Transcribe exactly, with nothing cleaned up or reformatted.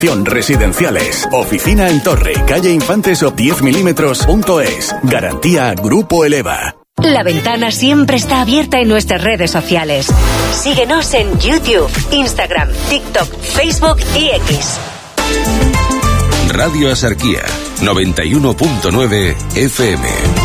Residenciales. Oficina en Torre, calle Infantes o diez milímetros punto es. Garantía Grupo Eleva. La Ventana siempre está abierta en nuestras redes sociales. Síguenos en YouTube, Instagram, TikTok, Facebook y X. Radio Asarquía, noventa y uno punto nueve F M.